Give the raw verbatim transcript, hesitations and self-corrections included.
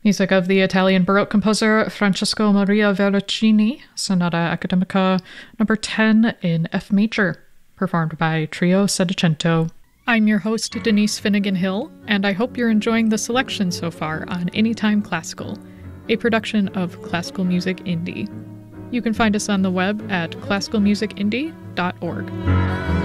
Music of the Italian Baroque composer Francesco Maria Verrocchini, Sonata Academica number ten in F major, performed by Trio Settecento. I'm your host, Denise Finnegan Hill, and I hope you're enjoying the selection so far on Anytime Classical, a production of Classical Music Indie. You can find us on the web at classical music indie dot org.